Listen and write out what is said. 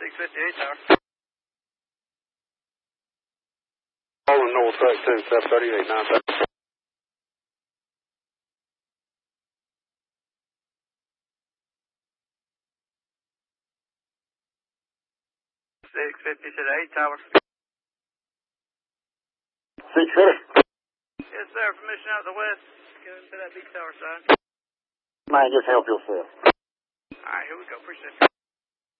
658 tower. Calling North Track 2, 738, 9,000. 658 tower. 650. Yes, sir. Permission out the west. Go into that big tower side. Man, just help yourself. All right, here we go. Appreciate it.